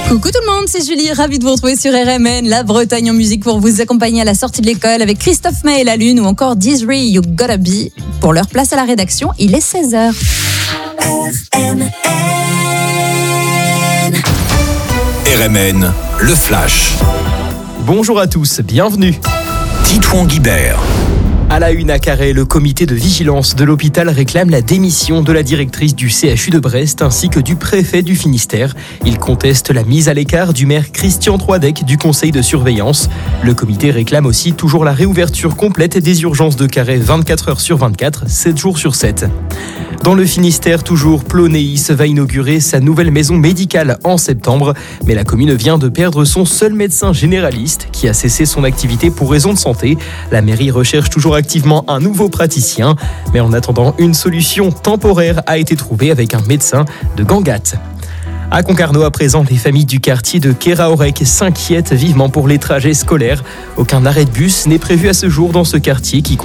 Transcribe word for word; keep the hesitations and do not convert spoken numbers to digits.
Coucou tout le monde, c'est Julie, ravie de vous retrouver sur R M N, la Bretagne en musique pour vous accompagner à la sortie de l'école avec Christophe Maé et la Lune ou encore Dizri, You Gotta Be. Pour leur place à la rédaction, il est seize heures. R M N R M N, le Flash. Bonjour à tous, bienvenue. Titouan Guibert. À la une à Carhaix, le comité de vigilance de l'hôpital réclame la démission de la directrice du C H U de Brest ainsi que du préfet du Finistère. Il conteste la mise à l'écart du maire Christian Troidec du conseil de surveillance. Le comité réclame aussi toujours la réouverture complète des urgences de Carhaix vingt-quatre heures sur vingt-quatre, sept jours sur sept. Dans le Finistère, toujours, Plonéis va inaugurer sa nouvelle maison médicale en septembre. Mais la commune vient de perdre son seul médecin généraliste qui a cessé son activité pour raison de santé. La mairie recherche toujours activement un nouveau praticien. Mais en attendant, une solution temporaire a été trouvée avec un médecin de Gangat. À Concarneau, à présent, les familles du quartier de Keraorec s'inquiètent vivement pour les trajets scolaires. Aucun arrêt de bus n'est prévu à ce jour dans ce quartier qui compte